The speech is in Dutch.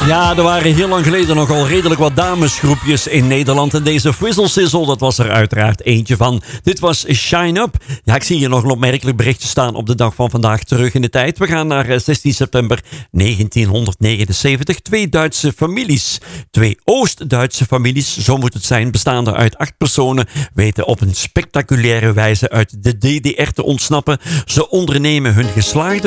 Ja, er waren heel lang geleden nogal redelijk wat damesgroepjes in Nederland. En deze Frizzle Sizzle, dat was er uiteraard eentje van. Dit was Shine Up. Ja, ik zie hier nog een opmerkelijk berichtje staan op de dag van vandaag terug in de tijd. We gaan naar 16 september 1979. Twee Duitse families. Twee Oost-Duitse families, zo moet het zijn, bestaande uit 8 personen, weten op een spectaculaire wijze uit de DDR te ontsnappen. Ze ondernemen hun geslaagde